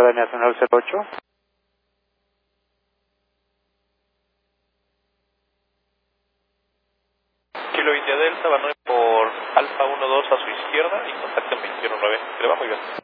Delta Nacional 08. Kilo India Delta, va 9 por Alfa 12 a su izquierda y contacto en 21.9. Que le va muy bien.